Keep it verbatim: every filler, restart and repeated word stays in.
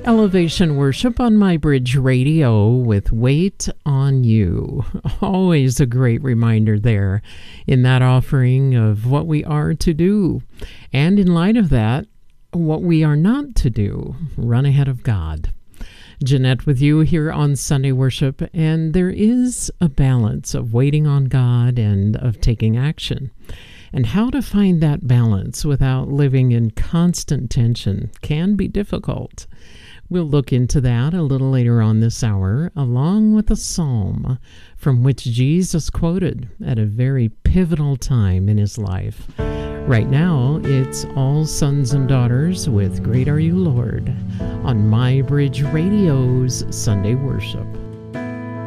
Elevation Worship on My Bridge Radio with Wait on You. Always a great reminder there in that offering of what we are to do. And in light of that, what we are not to do. Run ahead of God. Jeanette with you here on Sunday Worship, and there is a balance of waiting on God and of taking action. And how to find that balance without living in constant tension can be difficult. We'll look into that a little later on this hour, along with a psalm from which Jesus quoted at a very pivotal time in his life. Right now, it's All Sons and Daughters with Great Are You, Lord, on My Bridge Radio's Sunday Worship.